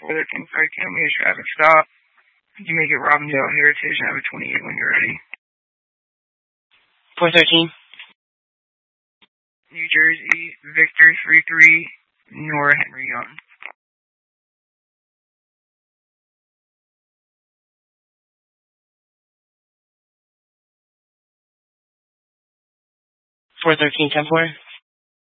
413 Park County, a traffic stop. You make it Robindale Heritage and have a 28 when you're ready. 413. New Jersey, Victor 33, Nora Henry Young. 413, 10-4.